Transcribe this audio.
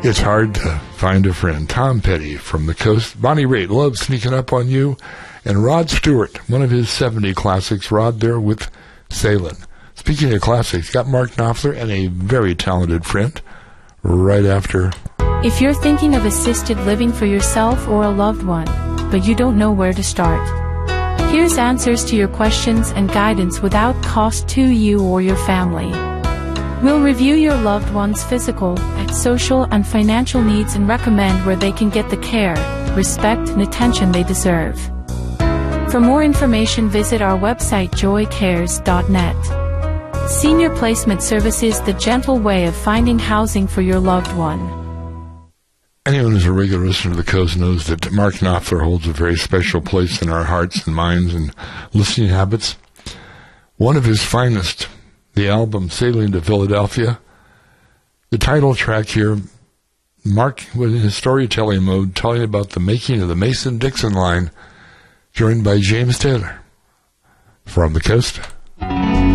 It's hard to find a friend. Tom Petty from the coast. Bonnie Raitt, Love Sneaking Up on You. And Rod Stewart, one of his 70 classics. Rod there with Sailin'. Speaking of classics, got Mark Knopfler and a very talented friend right after. If you're thinking of assisted living for yourself or a loved one, but you don't know where to start, here's answers to your questions and guidance without cost to you or your family. We'll review your loved one's physical, social, and financial needs and recommend where they can get the care, respect, and attention they deserve. For more information, visit our website joycares.net. Senior Placement Services, the gentle way of finding housing for your loved one. Anyone who's a regular listener to the coast knows that Mark Knopfler holds a very special place in our hearts and minds and listening habits. One of his finest, the album Sailing to Philadelphia. The title track here, Mark was in his storytelling mode, telling about the making of the Mason-Dixon line, joined by James Taylor from the coast.